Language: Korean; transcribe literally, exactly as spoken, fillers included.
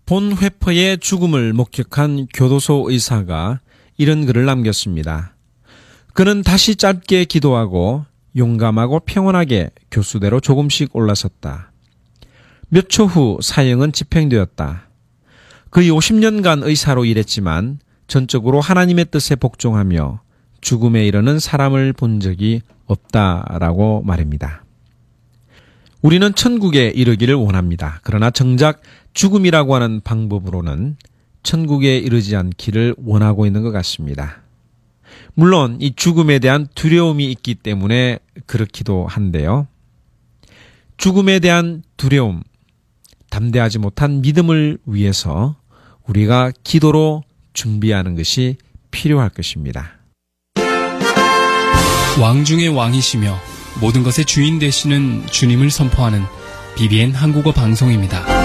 본 회퍼의 죽음을 목격한 교도소 의사가 이런 글을 남겼습니다. 그는 다시 짧게 기도하고 용감하고 평온하게 교수대로 조금씩 올라섰다. 몇 초 후 사형은 집행되었다. 거의 오십 년간 의사로 일했지만 전적으로 하나님의 뜻에 복종하며 죽음에 이르는 사람을 본 적이 없다라고 말합니다. 우리는 천국에 이르기를 원합니다. 그러나 정작 죽음이라고 하는 방법으로는 천국에 이르지 않기를 원하고 있는 것 같습니다. 물론 이 죽음에 대한 두려움이 있기 때문에 그렇기도 한데요. 죽음에 대한 두려움, 담대하지 못한 믿음을 위해서 우리가 기도로 준비하는 것이 필요할 것입니다. 왕 중의 왕이시며 모든 것의 주인 되시는 주님을 선포하는 비비엔 한국어 방송입니다.